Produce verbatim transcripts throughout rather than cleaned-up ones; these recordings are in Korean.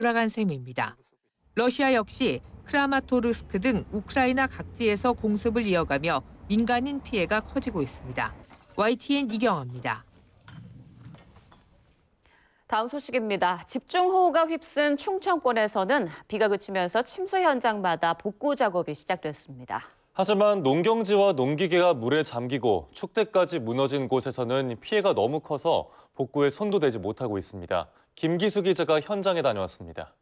돌아간 셈입니다. 러시아 역시 크라마토르스크 등 우크라이나 각지에서 공습을 이어가며 민간인 피해가 커지고 있습니다. 와이티엔 이경아입니다. 다음 소식입니다. 집중호우가 휩쓴 충청권에서는 비가 그치면서 침수 현장마다 복구 작업이 시작됐습니다. 하지만 농경지와 농기계가 물에 잠기고 축대까지 무너진 곳에서는 피해가 너무 커서 복구에 손도 대지 못하고 있습니다. 김기수 기자가 현장에 다녀왔습니다.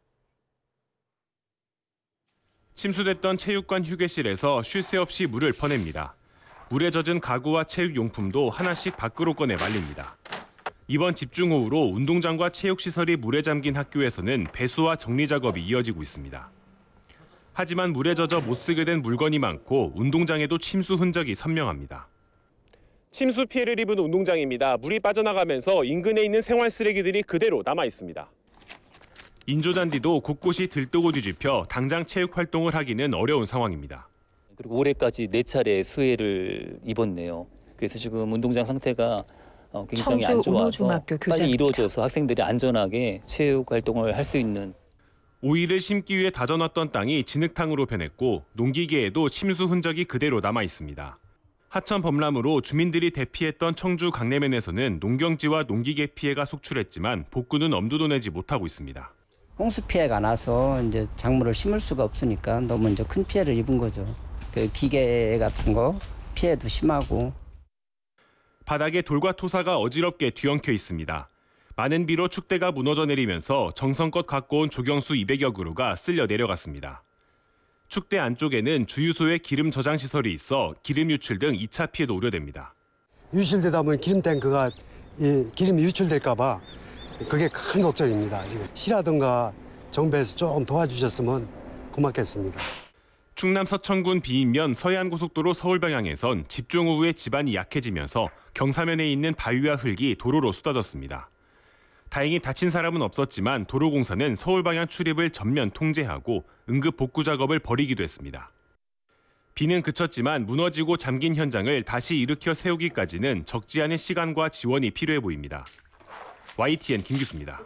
침수됐던 체육관 휴게실에서 쉴 새 없이 물을 퍼냅니다. 물에 젖은 가구와 체육용품도 하나씩 밖으로 꺼내 말립니다. 이번 집중호우로 운동장과 체육시설이 물에 잠긴 학교에서는 배수와 정리 작업이 이어지고 있습니다. 하지만 물에 젖어 못 쓰게 된 물건이 많고 운동장에도 침수 흔적이 선명합니다. 침수 피해를 입은 운동장입니다. 물이 빠져나가면서 인근에 있는 생활 쓰레기들이 그대로 남아 있습니다. 인조잔디도 곳곳이 들뜨고 뒤집혀 당장 체육 활동을 하기는 어려운 상황입니다. 그리고 올해까지 네 차례 수해를 입었네요. 그래서 지금 운동장 상태가 굉장히 안 좋아서 빨리 이루어져서 학생들이 안전하게 체육 활동을 할 수 있는. 오이를 심기 위해 다져놨던 땅이 진흙탕으로 변했고 농기계에도 침수 흔적이 그대로 남아 있습니다. 하천 범람으로 주민들이 대피했던 청주 강내면에서는 농경지와 농기계 피해가 속출했지만 복구는 엄두도 내지 못하고 있습니다. 홍수 피해가 나서 이제 작물을 심을 수가 없으니까 너무 이제 큰 피해를 입은 거죠. 그 기계 같은 거 피해도 심하고. 바닥에 돌과 토사가 어지럽게 뒤엉켜 있습니다. 많은 비로 축대가 무너져 내리면서 정성껏 갖고 온 조경수 이백여 그루가 쓸려 내려갔습니다. 축대 안쪽에는 주유소에 기름 저장 시설이 있어 기름 유출 등 이 차 피해도 우려됩니다. 유실되다 보면 기름 탱크가 이 기름이 유출될까 봐 그게 큰 걱정입니다. 지금 시라든가 정부에서 조금 도와주셨으면 고맙겠습니다. 충남 서천군 비인면 서해안고속도로 서울 방향에선 집중호우에 지반이 약해지면서 경사면에 있는 바위와 흙이 도로로 쏟아졌습니다. 다행히 다친 사람은 없었지만 도로공사는 서울 방향 출입을 전면 통제하고 응급 복구 작업을 벌이기도 했습니다. 비는 그쳤지만 무너지고 잠긴 현장을 다시 일으켜 세우기까지는 적지 않은 시간과 지원이 필요해 보입니다. 와이티엔 김기수입니다.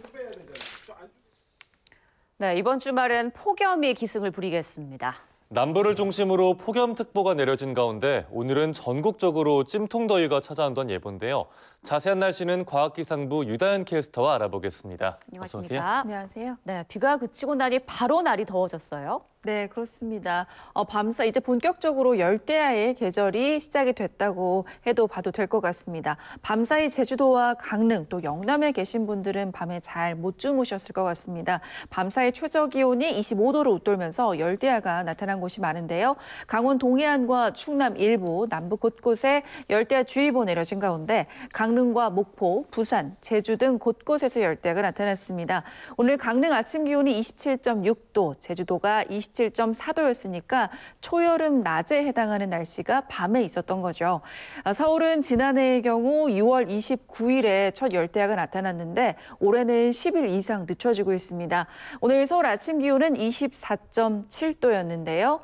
네, 이번 주말엔 폭염이 기승을 부리겠습니다. 남부를 중심으로 폭염특보가 내려진 가운데 오늘은 전국적으로 찜통더위가 찾아온다는 예보인데요. 자세한 날씨는 과학기상부 유다현 캐스터와 알아보겠습니다. 안녕하십니까? 어서 오세요. 안녕하세요. 네, 비가 그치고 나니 바로 날이 더워졌어요. 네, 그렇습니다. 어, 밤사 이제 본격적으로 열대야의 계절이 시작이 됐다고 해도 봐도 될 것 같습니다. 밤사이 제주도와 강릉 또 영남에 계신 분들은 밤에 잘 못 주무셨을 것 같습니다. 밤사이 최저 기온이 이십오 도를 웃돌면서 열대야가 나타난 곳이 많은데요. 강원 동해안과 충남 일부, 남부 곳곳에 열대야 주의보 내려진 가운데 강릉과 목포, 부산, 제주 등 곳곳에서 열대야가 나타났습니다. 오늘 강릉 아침 기온이 이십칠 점 육 도, 제주도가 이십칠 점 사 도였으니까 초여름 낮에 해당하는 날씨가 밤에 있었던 거죠. 서울은 지난해의 경우 유월 이십구일에 첫 열대야가 나타났는데 올해는 십 일 이상 늦춰지고 있습니다. 오늘 서울 아침 기온은 이십사 점 칠 도였는데요.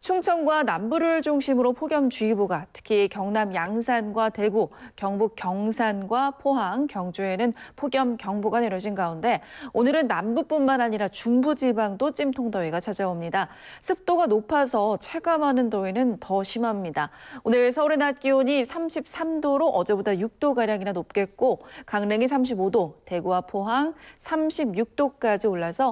충청과 남부를 중심으로 폭염주의보가 특히 경남 양산과 대구, 경북 경산과 포항, 경주에는 폭염경보가 내려진 가운데 오늘은 남부뿐만 아니라 중부지방도 찜통더위가 찾아옵니다. 습도가 높아서 체감하는 더위는 더 심합니다. 오늘 서울의 낮 기온이 삼십삼 도로 어제보다 육 도가량이나 높겠고 강릉이 삼십오 도, 대구와 포항 삼십육 도까지 올라서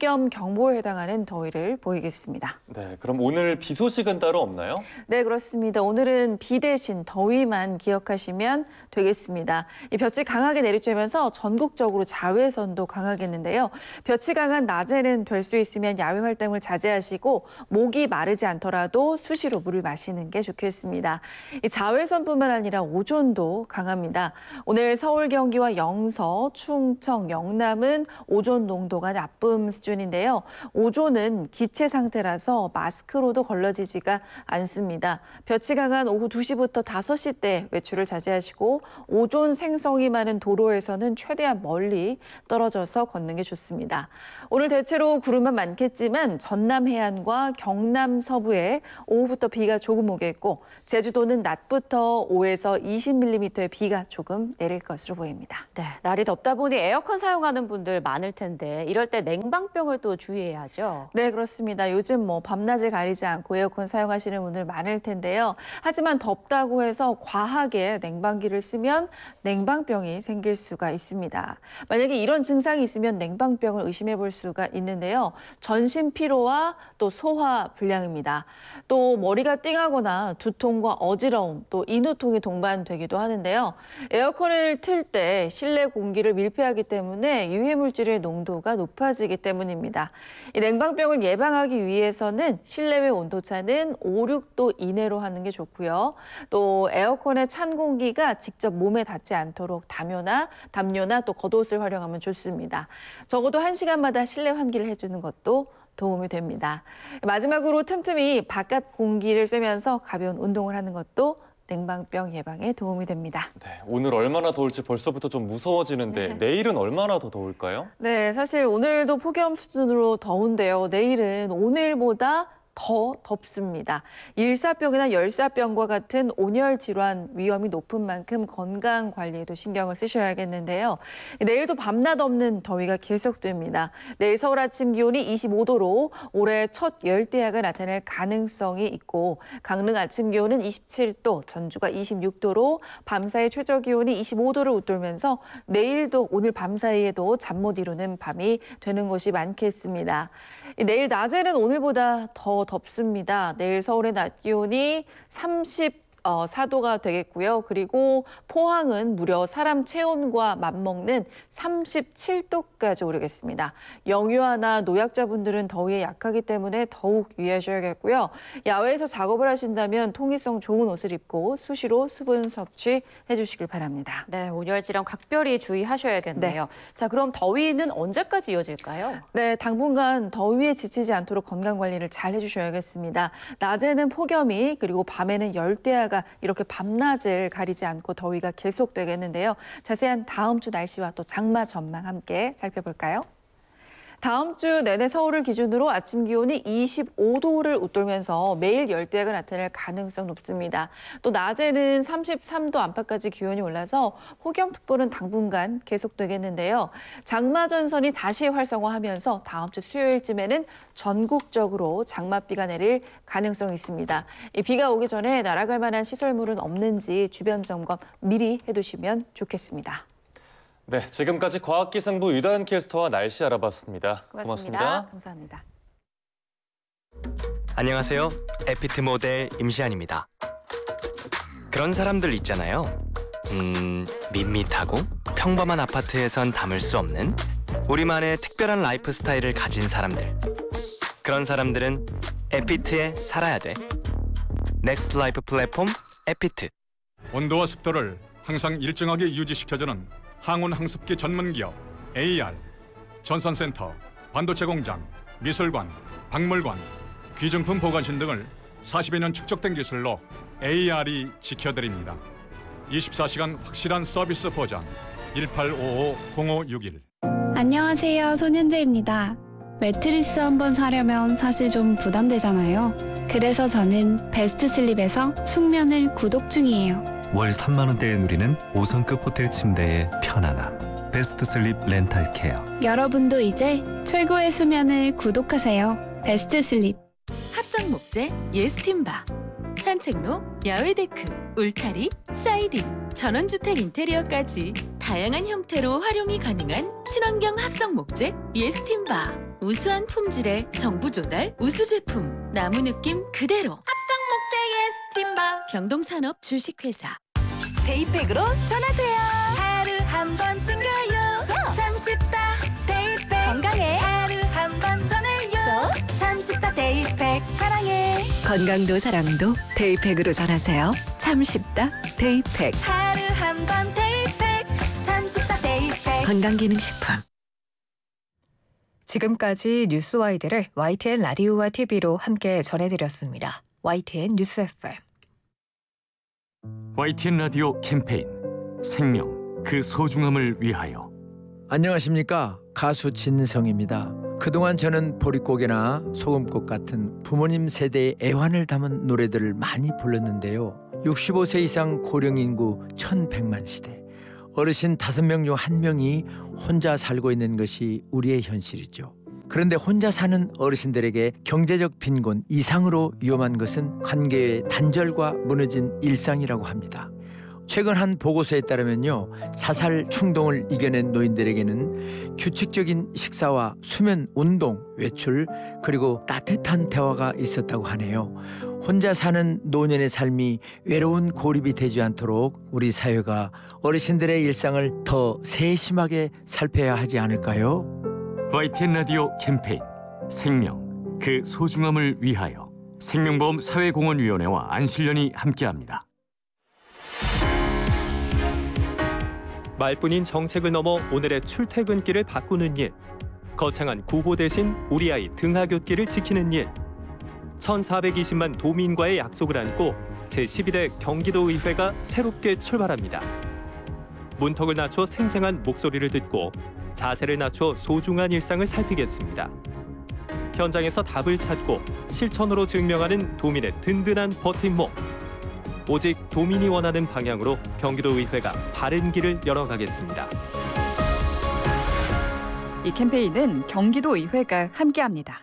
폭염경보에 해당하는 더위를 보이겠습니다. 네, 그럼 오늘 비 소식은 따로 없나요? 네, 그렇습니다. 오늘은 비 대신 더위만 기억하시면 되겠습니다. 이 볕이 강하게 내리쬐면서 전국적으로 자외선도 강하겠는데요. 볕이 강한 낮에는 될 수 있으면 야외 활동을 자제하시고 목이 마르지 않더라도 수시로 물을 마시는 게 좋겠습니다. 이 자외선뿐만 아니라 오존도 강합니다. 오늘 서울, 경기와 영서, 충청, 영남은 오존 농도가 나쁨 수준인데요. 오존은 기체 상태라서 마스크로도 피부도 걸러지지가 않습니다. 볕이 강한 오후 두 시부터 다섯 시 때 외출을 자제하시고 오존 생성이 많은 도로에서는 최대한 멀리 떨어져서 걷는 게 좋습니다. 오늘 대체로 구름은 많겠지만 전남 해안과 경남 서부에 오후부터 비가 조금 오겠고 제주도는 낮부터 오에서 이십 밀리미터의 비가 조금 내릴 것으로 보입니다. 네, 날이 덥다 보니 에어컨 사용하는 분들 많을 텐데 이럴 때 냉방병을 또 주의해야죠. 네, 그렇습니다. 요즘 뭐 밤낮을 가리지 않고 에어컨 사용하시는 분들 많을 텐데요. 하지만 덥다고 해서 과하게 냉방기를 쓰면 냉방병이 생길 수가 있습니다. 만약에 이런 증상이 있으면 냉방병을 의심해 볼 수가 있는데요. 전신 피로와 또 소화 불량입니다. 또 머리가 띵하거나 두통과 어지러움, 또 인후통이 동반되기도 하는데요. 에어컨을 틀 때 실내 공기를 밀폐하기 때문에 유해물질의 농도가 높아지기 때문입니다. 이 냉방병을 예방하기 위해서는 실내외 온도차는 오, 육 도 이내로 하는 게 좋고요. 또 에어컨의 찬 공기가 직접 몸에 닿지 않도록 담요나 담요나 또 겉옷을 활용하면 좋습니다. 적어도 한 시간마다 실내 환기를 해주는 것도 도움이 됩니다. 마지막으로 틈틈이 바깥 공기를 쐬면서 가벼운 운동을 하는 것도 냉방병 예방에 도움이 됩니다. 네, 오늘 얼마나 더울지 벌써부터 좀 무서워지는데 네. 내일은 얼마나 더 더울까요? 네, 사실 오늘도 폭염 수준으로 더운데요. 내일은 오늘보다 더 덥습니다. 일사병이나 열사병과 같은 온열 질환 위험이 높은 만큼 건강 관리에도 신경을 쓰셔야겠는데요. 내일도 밤낮 없는 더위가 계속됩니다. 내일 서울 아침 기온이 이십오 도로 올해 첫 열대야가 나타날 가능성이 있고 강릉 아침 기온은 이십칠 도, 전주가 이십육 도로 밤사이 최저 기온이 이십오 도를 웃돌면서 내일도 오늘 밤사이에도 잠 못 이루는 밤이 되는 곳이 많겠습니다. 내일 낮에는 오늘보다 더 덥습니다. 내일 서울의 낮 기온이 삼십사 도가 되겠고요. 그리고 포항은 무려 사람 체온과 맞먹는 삼십칠 도까지 오르겠습니다. 영유아나 노약자분들은 더위에 약하기 때문에 더욱 유의하셔야겠고요. 야외에서 작업을 하신다면 통기성 좋은 옷을 입고 수시로 수분 섭취해 주시길 바랍니다. 네, 온열 질환 각별히 주의하셔야겠네요. 네. 자, 그럼 더위는 언제까지 이어질까요? 네, 당분간 더위에 지치지 않도록 건강 관리를 잘 해주셔야겠습니다. 낮에는 폭염이 그리고 밤에는 열대야가 이렇게 밤낮을 가리지 않고 더위가 계속되겠는데요. 자세한 다음 주 날씨와 또 장마 전망 함께 살펴볼까요? 다음 주 내내 서울을 기준으로 아침 기온이 이십오 도를 웃돌면서 매일 열대야가 나타날 가능성 높습니다. 또 낮에는 삼십삼 도 안팎까지 기온이 올라서 폭염특보는 당분간 계속되겠는데요. 장마 전선이 다시 활성화하면서 다음 주 수요일쯤에는 전국적으로 장맛비가 내릴 가능성이 있습니다. 이 비가 오기 전에 날아갈 만한 시설물은 없는지 주변 점검 미리 해두시면 좋겠습니다. 네, 지금까지 과학기상부 유다현 캐스터와 날씨 알아봤습니다. 고맙습니다. 고맙습니다. 감사합니다. 안녕하세요. 에피트 모델 임시안입니다. 그런 사람들 있잖아요. 음, 밋밋하고 평범한 아파트에선 담을 수 없는 우리만의 특별한 라이프 스타일을 가진 사람들. 그런 사람들은 에피트에 살아야 돼. 넥스트 라이프 플랫폼 에피트. 온도와 습도를 항상 일정하게 유지시켜주는 항온 항습기 전문기업 에이알, 전선센터, 반도체 공장, 미술관, 박물관, 귀중품 보관신 등을 사십여 년 축적된 기술로 에이알이 지켜드립니다. 이십사 시간 확실한 서비스 보장 일팔오오 공오육일. 안녕하세요, 손현재입니다. 매트리스 한번 사려면 사실 좀 부담되잖아요. 그래서 저는 베스트 슬립에서 숙면을 구독 중이에요. 월 삼만 원대에 누리는 오 성급 호텔 침대의 편안함. 베스트 슬립 렌탈 케어. 여러분도 이제 최고의 수면을 구독하세요. 베스트 슬립. 합성 목재 예스팀바, 산책로, 야외 데크, 울타리, 사이딩, 전원주택 인테리어까지 다양한 형태로 활용이 가능한 친환경 합성 목재 예스팀바. 우수한 품질의 정부 조달 우수 제품, 나무 느낌 그대로. 합성 목재 예스팀바. 경동산업 주식회사. 데이팩으로 전하세요. 하루 한 번 챙겨요. 참 쉽다 데이팩. 건강에 하루 한 번 전해요. 참 쉽다 데이팩. 사랑해. 건강도 사랑도 데이팩으로 전하세요. 참 쉽다 데이팩. 하루 한 번 데이팩. 참 쉽다 데이팩. 건강기능식품. 지금까지 뉴스와이드를 와이티엔 라디오와 티비로 함께 전해드렸습니다. 와이티엔 뉴스 에프엠. 와이티엔 라디오 캠페인 생명, 그 소중함을 위하여. 안녕하십니까. 가수 진성입니다. 그동안 저는 보릿고개나 소금꽃 같은 부모님 세대의 애환을 담은 노래들을 많이 불렀는데요. 육십오 세 이상 고령 인구 천백만 시대. 어르신 다섯 명 중 한 명이 혼자 살고 있는 것이 우리의 현실이죠. 그런데 혼자 사는 어르신들에게 경제적 빈곤 이상으로 위험한 것은 관계의 단절과 무너진 일상이라고 합니다. 최근 한 보고서에 따르면요, 자살 충동을 이겨낸 노인들에게는 규칙적인 식사와 수면, 운동, 외출, 그리고 따뜻한 대화가 있었다고 하네요. 혼자 사는 노년의 삶이 외로운 고립이 되지 않도록 우리 사회가 어르신들의 일상을 더 세심하게 살펴야 하지 않을까요? 와이티엔 라디오 캠페인 생명, 그 소중함을 위하여 생명보험 사회공헌위원회와 안실련이 함께합니다. 말뿐인 정책을 넘어 오늘의 출퇴근길을 바꾸는 일. 거창한 구호 대신 우리 아이 등하굣길을 지키는 일. 천사백이십만 도민과의 약속을 안고 제십일 회 경기도의회가 새롭게 출발합니다. 문턱을 낮춰 생생한 목소리를 듣고 자세를 낮춰 소중한 일상을 살피겠습니다. 현장에서 답을 찾고 실천으로 증명하는 도민의 든든한 버팀목. 오직 도민이 원하는 방향으로 경기도의회가 바른 길을 열어가겠습니다. 이 캠페인은 경기도의회가 함께합니다.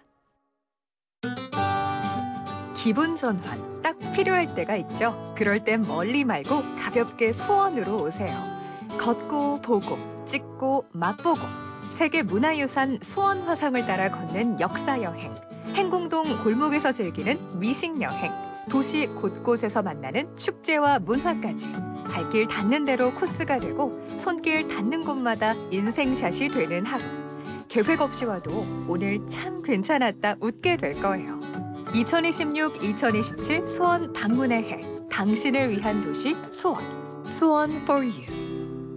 기분 전환 딱 필요할 때가 있죠. 그럴 땐 멀리 말고 가볍게 수원으로 오세요. 걷고 보고 찍고 맛보고 세계 문화유산 수원 화성을 따라 걷는 역사 여행, 행궁동 골목에서 즐기는 미식 여행, 도시 곳곳에서 만나는 축제와 문화까지 발길 닿는 대로 코스가 되고 손길 닿는 곳마다 인생샷이 되는 하루. 계획 없이 와도 오늘 참 괜찮았다 웃게 될 거예요. 이천이십육 이천이십칠 수원 방문의 해. 당신을 위한 도시 수원. 수원 for you.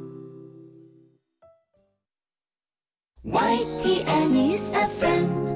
와이티엔 News 에프엠.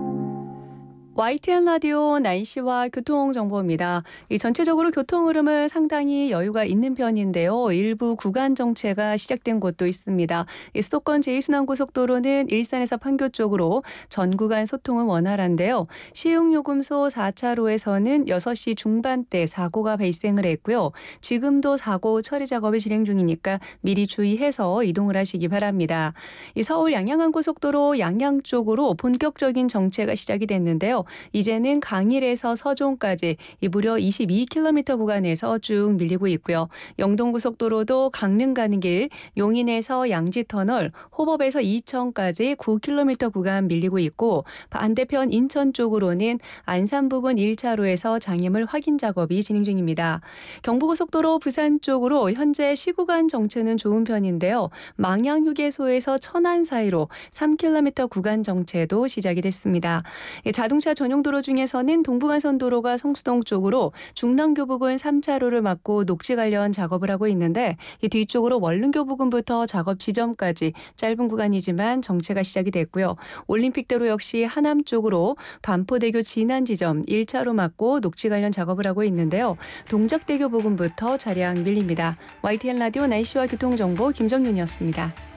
와이티엔 라디오 날씨와 교통정보입니다. 이 전체적으로 교통 흐름은 상당히 여유가 있는 편인데요. 일부 구간 정체가 시작된 곳도 있습니다. 이 수도권 제이 순환고속도로는 일산에서 판교 쪽으로 전 구간 소통은 원활한데요. 시흥요금소 사 차로에서는 여섯 시 중반대 사고가 발생을 했고요. 지금도 사고 처리 작업이 진행 중이니까 미리 주의해서 이동을 하시기 바랍니다. 이 서울 양양간고속도로 양양 쪽으로 본격적인 정체가 시작이 됐는데요. 이제는 강일에서 서종까지 이 무려 이십이 킬로미터 구간에서 쭉 밀리고 있고요. 영동고속도로도 강릉 가는 길 용인에서 양지터널, 호법에서 이천까지 구 킬로미터 구간 밀리고 있고 반대편 인천 쪽으로는 안산 부근 일 차로에서 장애물 확인 작업이 진행 중입니다. 경부고속도로 부산 쪽으로 현재 시구간 정체는 좋은 편인데요. 망양휴게소에서 천안 사이로 삼 킬로미터 구간 정체도 시작이 됐습니다. 자동차 전용도로 중에서는 동부간선도로가 성수동 쪽으로 중랑교 부근 삼 차로를 막고 녹지 관련 작업을 하고 있는데 이 뒤쪽으로 월릉교 부근부터 작업 지점까지 짧은 구간이지만 정체가 시작이 됐고요. 올림픽대로 역시 하남 쪽으로 반포대교 진안 지점 일 차로 막고 녹지 관련 작업을 하고 있는데요. 동작대교 부근부터 차량 밀립니다. 와이티엔 라디오 날씨와 교통정보 김정윤이었습니다.